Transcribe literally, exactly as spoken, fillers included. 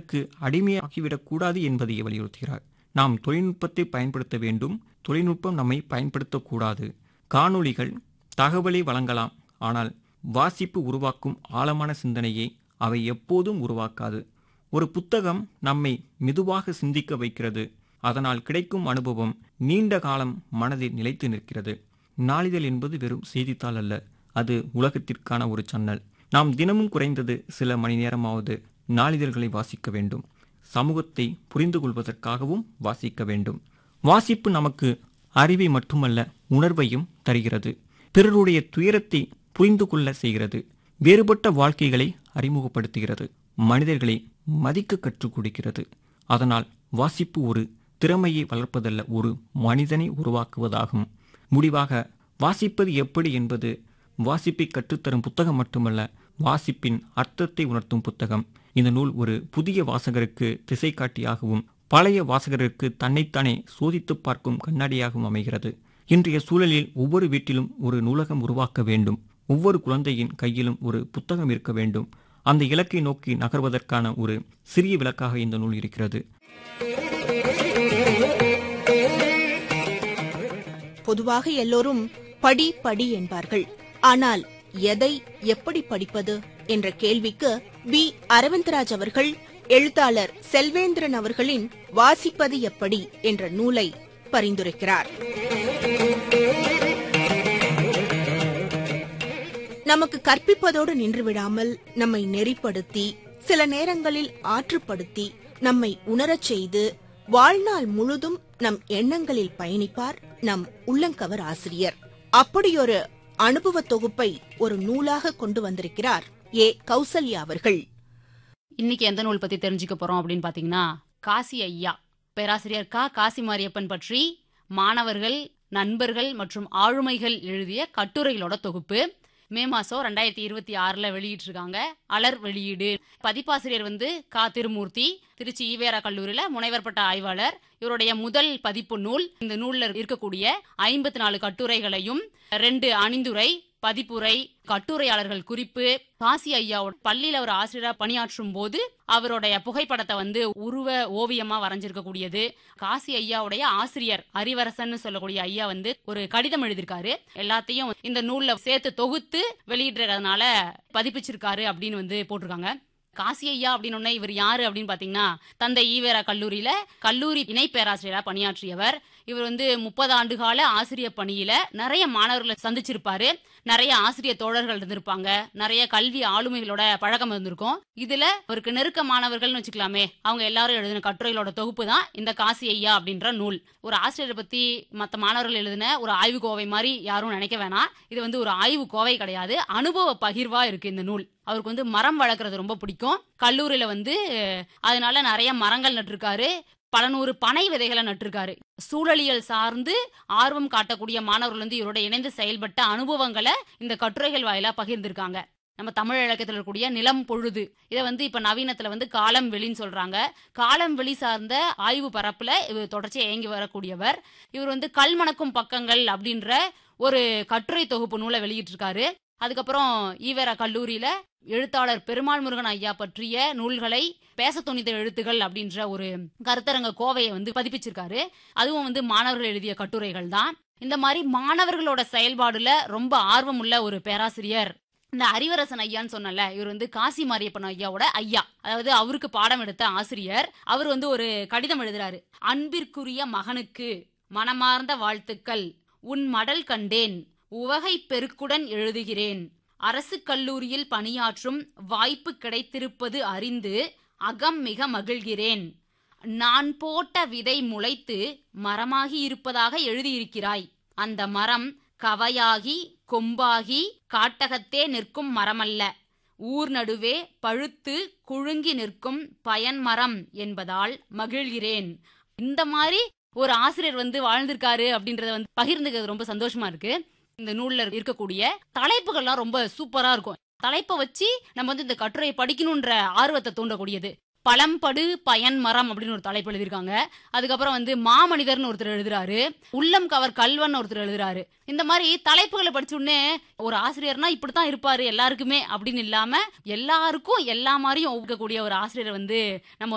அதற்கு அடிமையாகிவிடக் கூடாது என்பதை வலியுறுத்துகிறார். நாம் தொழில்நுட்பத்தை பயன்படுத்த வேண்டும், தொழில்நுட்பம் நம்மை பயன்படுத்தக்கூடாது. காணொளிகள் தகவலை வழங்கலாம், ஆனால் வாசிப்பு உருவாக்கும் ஆழமான சிந்தனையை அவை எப்போதும் உருவாக்காது. ஒரு புத்தகம் நம்மை மெதுவாக சிந்திக்க வைக்கிறது. அதனால் கிடைக்கும் அனுபவம் நீண்ட காலம் மனதில் நிலைத்து நிற்கிறது. நாளிதழ் என்பது வெறும் செய்தித்தாள் அல்ல, அது உலகத்திற்கான ஒரு சன்னல். நாம் தினமும் குறைந்தது சில மணி நேரமாவது நாளிதழ்களை வாசிக்க வேண்டும். சமூகத்தை புரிந்து கொள்வதற்காகவும் வாசிக்க வேண்டும். வாசிப்பு நமக்கு அறிவை மட்டுமல்ல, உணர்வையும் தருகிறது. பிறருடைய துயரத்தை புரிந்து கொள்ள செய்கிறது. வேறுபட்ட வாழ்க்கைகளை அறிமுகப்படுத்துகிறது. மனிதர்களை மதிக்க கற்றுக் கொடுக்கிறது. அதனால் வாசிப்பு ஒரு திறமையை வளர்ப்பதல்ல, ஒரு மனிதனை உருவாக்குவதாகும். முடிவாக, வாசிப்பது எப்படி என்பது வாசிப்பை கற்றுத்தரும் புத்தகம் மட்டுமல்ல, வாசிப்பின் அர்த்தத்தை உணர்த்தும் புத்தகம். இந்த நூல் ஒரு புதிய வாசகருக்கு திசை காட்டியாகவும் பழைய வாசகருக்கு தன்னைத்தானே சோதித்து பார்க்கும் கண்ணாடியாகவும் அமைகிறது. இன்றைய சூழலில் ஒவ்வொரு வீட்டிலும் ஒரு நூலகம் உருவாக்க வேண்டும். ஒவ்வொரு குழந்தையின் கையிலும் ஒரு புத்தகம் இருக்க வேண்டும். அந்த இலக்கை நோக்கி நகர்வதற்கான ஒரு சிறிய விளக்காக இந்த நூல் இருக்கிறது. பொதுவாக எல்லோரும் படி படி என்பார்கள். ஆனால் எதை எப்படி படிப்பது என்ற கேள்விக்கு பி அரவிந்தராஜ் அவர்கள் எழுத்தாளர் செல்வேந்திரன் அவர்களின் வாசிப்பது எப்படி என்ற நூலை பரிந்துரைக்கிறார். நமக்கு கற்பிப்பதோடு நின்றுவிடாமல் நம்மை நெறிப்படுத்தி, சில நேரங்களில் ஆற்றுப்படுத்தி, நம்மை உணரச் செய்து, வாழ்நாள் முழுதும் நம் எண்ணங்களில் பயணிப்பார் நம் உள்ளங்கவர் ஆசிரியர். அப்படியொரு அனுபவ தொகுப்பை ஒரு நூலாக கொண்டு வந்திருக்கிறார் ஏ கௌசல்யா அவர்கள். இன்னைக்கு எந்த நூல் பத்தி தெரிஞ்சுக்க போறோம் அப்படின்னு பாத்தீங்கன்னா, காசி ஐயா பேராசிரியர் கா காசி மாரியப்பன் பற்றி மாணவர்கள், நண்பர்கள் மற்றும் ஆளுமைகள் எழுதிய கட்டுரைகளோட தொகுப்பு. மே மாசம் ரெண்டாயிரத்தி இருபத்தி ஆறுல வெளியிட்டிருக்காங்க. அலர் வெளியீடு. பதிப்பாசிரியர் வந்து கா திருமூர்த்தி, திருச்சி ஈவேரா கல்லூரியில முனைவர் பட்ட ஆய்வாளர். இவருடைய முதல் பதிப்பு நூல். இந்த நூல்ல இருக்கக்கூடிய ஐம்பத்தி நாலு கட்டுரைகளையும் ரெண்டு அணிந்துரை, பதிப்புரை, கட்டுரையாளர்கள் குறிப்பு, காசி ஐயாவோட பள்ளியில அவர் ஆசிரியரா பணியாற்றும் போது அவருடைய புகைப்படத்தை வந்து உருவ ஓவியமா வரைஞ்சிருக்க கூடியது. காசி ஐயாவுடைய ஆசிரியர் அறிவரசன் சொல்லக்கூடிய ஐயா வந்து ஒரு கடிதம் எழுதியிருக்காரு. எல்லாத்தையும் இந்த நூல்ல சேர்த்து தொகுத்து வெளியிடுறதுனால பதிப்பிச்சிருக்காரு அப்படின்னு வந்து போட்டிருக்காங்க. காசி ஐயா அப்படின்னு இவர் யாரு அப்படின்னு பாத்தீங்கன்னா, தந்தை ஈவேரா கல்லூரியில கல்லூரி இணை பேராசிரியரா பணியாற்றியவர். இவர் வந்து முப்பது ஆண்டு கால ஆசிரியர் பணியில நிறைய மாணவர்களை சந்திச்சிருப்பாரு. நிறைய ஆசிரியர் தோழர்கள் இருந்திருப்பாங்க. நிறைய கல்வி ஆளுமைகளோட பழக்கம் இருந்திருக்கும். இதுல அவருக்கு நெருக்கமானவர்கள்னு வச்சுக்கலாமே, அவங்க எல்லாரும் எழுதின கட்டுரைகளோட தொகுப்பு தான் இந்த காசி ஐயா அப்படின்ற நூல். ஒரு ஆசிரியரை பத்தி மற்ற மாணவர்கள் எழுதின ஒரு ஆய்வு கோவை மாதிரி யாரும் நினைக்க வேணாம். இது வந்து ஒரு ஆய்வு கோவை கிடையாது, அனுபவ பகிர்வா இருக்கு இந்த நூல். அவருக்கு வந்து மரம் வளர்க்கறது ரொம்ப பிடிக்கும். கல்லூரியில வந்து அதனால நிறைய மரங்கள் நட்டிருக்காரு. பல நூறு பனை விதைகளை நட்டிருக்காரு. சூழலியல் சார்ந்து ஆர்வம் காட்டக்கூடிய மாணவர்கள் வந்து இவரோட இணைந்து செயல்பட்ட அனுபவங்களை இந்த கட்டுரைகள் வாயிலா பகிர்ந்திருக்காங்க. நம்ம தமிழ் இலக்கியத்தில் இருக்கக்கூடிய நிலம் பொழுது, இதை வந்து இப்ப நவீனத்துல வந்து காலம் வெளின்னு சொல்றாங்க. காலம் வெளி சார்ந்த ஆய்வு பரப்புல இவர் தொடர்ச்சியா இயங்கி வரக்கூடியவர். இவர் வந்து கல்மணக்கும் பக்கங்கள் அப்படின்ற ஒரு கட்டுரை தொகுப்பு நூலை வெளியிட்டிருக்காரு. அதுக்கப்புறம் ஈவேரா கல்லூரியில எழுத்தாளர் பெருமாள் முருகன் ஐயா பற்றிய நூல்களை பேச துணிந்த எழுத்துகள் அப்படின்ற ஒரு கருத்தரங்க கோவையை வந்து பதிப்பிச்சிருக்காரு. அதுவும் வந்து மாணவர்கள் எழுதிய கட்டுரைகள் தான். இந்த மாதிரி மாணவர்களோட செயல்பாடுல ரொம்ப ஆர்வம் உள்ள ஒரு பேராசிரியர். இந்த அறிவரசன் ஐயான்னு சொன்னல, இவர் வந்து காசி மாரியப்பன் ஐயாவோட ஐயா, அதாவது அவருக்கு பாடம் எடுத்த ஆசிரியர். அவர் வந்து ஒரு கடிதம் எழுதுறாரு. அன்பிற்குரிய மகனுக்கு மனமார்ந்த வாழ்த்துக்கள். உன் மடல் கண்டேன், உவகை பெருக்குடன் எழுதுகிறேன். அரசு கல்லூரியில் பணியாற்றும் வாய்ப்பு கிடைத்திருப்பது அறிந்து அகம் மிக மகிழ்கிறேன். நான் போட்ட விதை முளைத்து மரமாகி இருப்பதாக எழுதியிருக்கிறாய். அந்த மரம் கவையாகி கொம்பாகி காட்டகத்தே நிற்கும் மரமல்ல, ஊர் நடுவே பழுத்து குழுங்கி நிற்கும் பயன் மரம் என்பதால் மகிழ்கிறேன். இந்த மாதிரி ஒரு ஆசிரியர் வந்து வாழ்ந்திருக்காரு அப்படின்றத வந்து பகிர்ந்துக்கிறது ரொம்ப சந்தோஷமா இருக்கு. இந்த நூல்ல இருக்கக்கூடிய தலைப்புகள்லாம் ரொம்ப சூப்பரா இருக்கும். தலைப்பை வச்சு நம்ம வந்து இந்த கட்டுரையை படிக்கணும்ன்ற ஆர்வத்தை தூண்டக்கூடியது. பழம்படு பயன் மரம் அப்படின்னு ஒரு தலைப்பு எழுதியிருக்காங்க. அதுக்கப்புறம் வந்து மாமனிதர்னு ஒருத்தர் எழுதுறாரு. உள்ளம் கவர் கல்வன் ஒருத்தர் எழுதுறாரு. இந்த மாதிரி தலைப்புகளை படிச்ச உடனே ஒரு ஆசிரியர்னா இப்படித்தான் இருப்பாரு எல்லாருக்குமே அப்படின்னு இல்லாம எல்லாருக்கும் எல்லா மாதிரியும் ஒவ்வொருக்கூடிய ஒரு ஆசிரியர் வந்து நம்ம